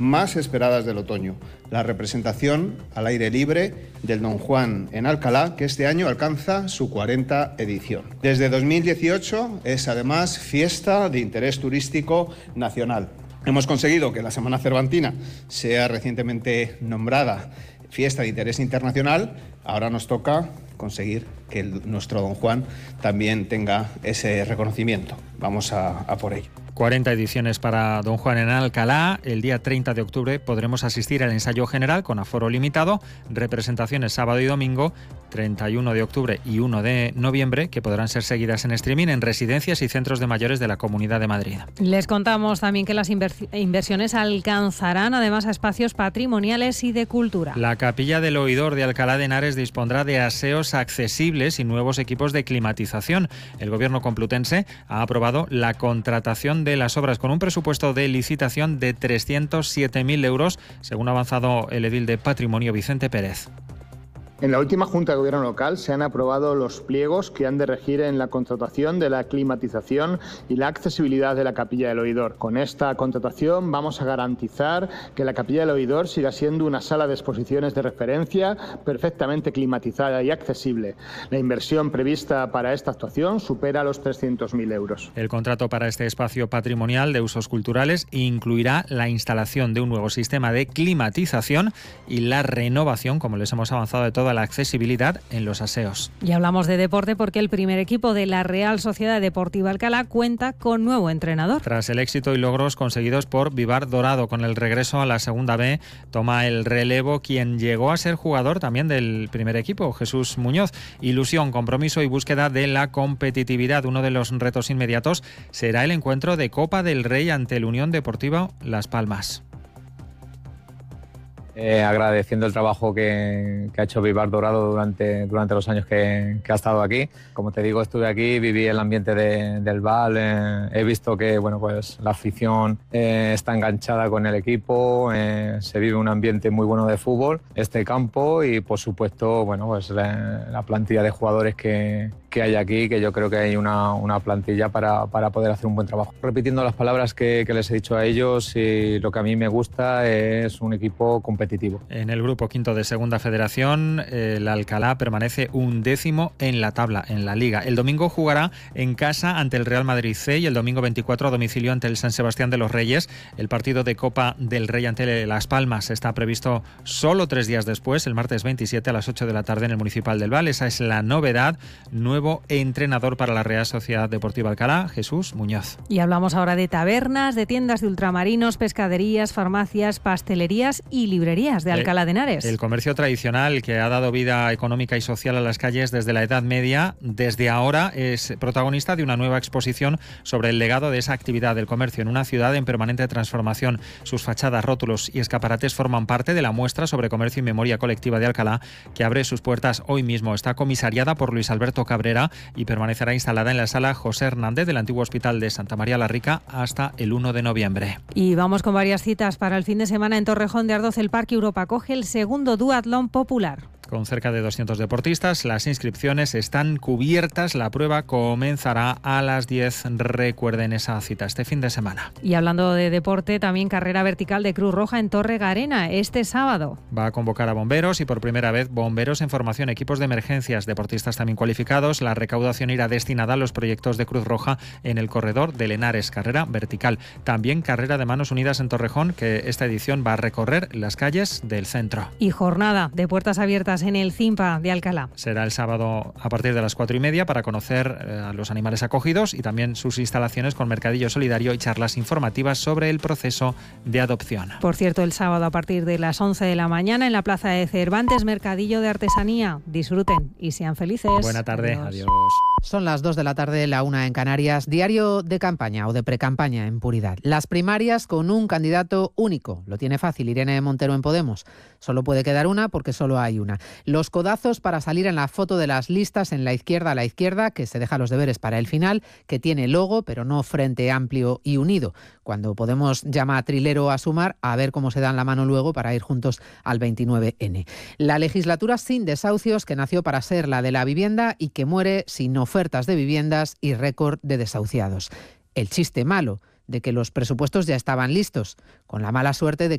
más esperadas del otoño, la representación al aire libre del Don Juan en Alcalá, que este año alcanza su 40 edición. Desde 2018 es además fiesta de interés turístico nacional. Hemos conseguido que la Semana Cervantina sea recientemente nombrada fiesta de interés internacional. Ahora nos toca conseguir que nuestro Don Juan también tenga ese reconocimiento. Vamos a por ello. 40 ediciones para Don Juan en Alcalá. El día 30 de octubre podremos asistir al ensayo general con aforo limitado, representaciones sábado y domingo, 31 de octubre y 1 de noviembre, que podrán ser seguidas en streaming en residencias y centros de mayores de la Comunidad de Madrid. Les contamos también que las inversiones alcanzarán además a espacios patrimoniales y de cultura. La Capilla del Oidor de Alcalá de Henares dispondrá de aseos accesibles y nuevos equipos de climatización. El Gobierno complutense ha aprobado la contratación de las obras con un presupuesto de licitación de 307.000 euros, según ha avanzado el edil de Patrimonio Vicente Pérez. En la última Junta de Gobierno local se han aprobado los pliegos que han de regir en la contratación de la climatización y la accesibilidad de la Capilla del Oidor. Con esta contratación vamos a garantizar que la Capilla del Oidor siga siendo una sala de exposiciones de referencia perfectamente climatizada y accesible. La inversión prevista para esta actuación supera los 300.000 euros. El contrato para este espacio patrimonial de usos culturales incluirá la instalación de un nuevo sistema de climatización y la renovación, como les hemos avanzado, de toda la accesibilidad en los aseos. Y hablamos de deporte porque el primer equipo de la Real Sociedad Deportiva Alcalá cuenta con nuevo entrenador. Tras el éxito y logros conseguidos por Vivar Dorado con el regreso a la Segunda B, toma el relevo quien llegó a ser jugador también del primer equipo, Jesús Muñoz. Ilusión, compromiso y búsqueda de la competitividad. Uno de los retos inmediatos será el encuentro de Copa del Rey ante el Unión Deportiva Las Palmas. Agradeciendo el trabajo que ha hecho Vivar Dorado durante los años que ha estado aquí. Como te digo, estuve aquí, viví el ambiente del Val, he visto que pues la afición está enganchada con el equipo, se vive un ambiente muy bueno de fútbol, este campo y por supuesto pues la plantilla de jugadores que hay aquí, que yo creo que hay una plantilla para poder hacer un buen trabajo. Repitiendo las palabras que les he dicho a ellos, y lo que a mí me gusta es un equipo competitivo. En el grupo quinto de Segunda Federación, el Alcalá permanece 11º en la tabla, en la Liga. El domingo jugará en casa ante el Real Madrid C y el domingo 24 a domicilio ante el San Sebastián de los Reyes. El partido de Copa del Rey ante Las Palmas está previsto solo 3 días después, el martes 27 a las 8 de la tarde en el Municipal del Val. Esa es la novedad. Nuevo entrenador para la Real Sociedad Deportiva Alcalá, Jesús Muñoz. Y hablamos ahora de tabernas, de tiendas de ultramarinos, pescaderías, farmacias, pastelerías y librerías de Alcalá de Henares. El comercio tradicional que ha dado vida económica y social a las calles desde la Edad Media, desde ahora es protagonista de una nueva exposición sobre el legado de esa actividad del comercio en una ciudad en permanente transformación. Sus fachadas, rótulos y escaparates forman parte de la muestra sobre comercio y memoria colectiva de Alcalá, que abre sus puertas hoy mismo. Está comisariada por Luis Alberto Cabrera y permanecerá instalada en la sala José Hernández del antiguo Hospital de Santa María la Rica hasta el 1 de noviembre. Y vamos con varias citas para el fin de semana en Torrejón de Ardoz. El Parque Europa acoge el segundo duatlón popular. Con cerca de 200 deportistas, las inscripciones están cubiertas. La prueba comenzará a las 10. Recuerden esa cita este fin de semana. Y hablando de deporte, también carrera vertical de Cruz Roja en Torre Garena este sábado. Va a convocar a bomberos y por primera vez bomberos en formación, equipos de emergencias, deportistas también cualificados. La recaudación irá destinada a los proyectos de Cruz Roja en el corredor de Henares, carrera vertical. También carrera de manos unidas en Torrejón, que esta edición va a recorrer las calles del centro. Y jornada de puertas abiertas en el CIMPA de Alcalá. Será el sábado a partir de las 4:30 para conocer a los animales acogidos y también sus instalaciones con mercadillo solidario y charlas informativas sobre el proceso de adopción. Por cierto, el sábado a partir de las 11 de la mañana en la Plaza de Cervantes, mercadillo de artesanía. Disfruten y sean felices. Buena tarde. Adiós. Son las 2 de la tarde, la 1 en Canarias. Diario de campaña o de precampaña en Puridad. Las primarias con un candidato único. Lo tiene fácil Irene Montero en Podemos. Solo puede quedar una porque solo hay una. Los codazos para salir en la foto de las listas en la izquierda a la izquierda, que se deja los deberes para el final, que tiene logo pero no frente amplio y unido. Cuando Podemos llama a Trilero a sumar, a ver cómo se dan la mano luego para ir juntos al 29N. La legislatura sin desahucios, que nació para ser la de la vivienda y que muere sin ofertas de viviendas y récord de desahuciados. El chiste malo de que los presupuestos ya estaban listos, con la mala suerte de